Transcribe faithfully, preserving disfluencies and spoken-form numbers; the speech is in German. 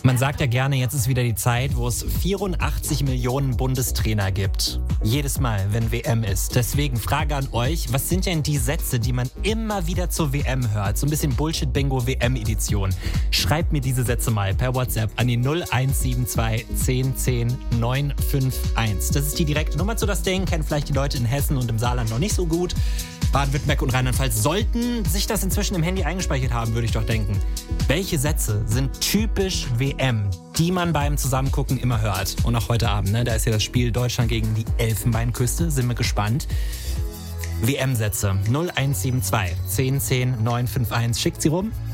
Man sagt ja gerne, jetzt ist wieder die Zeit, wo es vierundachtzig Millionen Bundestrainer gibt. Jedes Mal, wenn W M ist. Deswegen Frage an euch, was sind denn die Sätze, die man immer wieder zur W M hört? So ein bisschen Bullshit-Bingo-W M-Edition. Schreibt mir diese Sätze mal per WhatsApp an die null eins sieben zwei zehn zehn neun fünf eins. Das ist die direkte Nummer zu das Ding. Kennen vielleicht die Leute in Hessen und im Saarland noch nicht so gut. Baden-Württemberg und Rheinland-Pfalz sollten sich das inzwischen im Handy eingespeichert haben, würde ich doch denken. Welche Sätze sind typisch W M, die man beim Zusammengucken immer hört? Und auch heute Abend, ne? Da ist ja das Spiel Deutschland gegen die Elfenbeinküste. Sind wir gespannt. W M-Sätze null eins sieben zwei zehn zehn neun fünf eins. Schickt sie rum.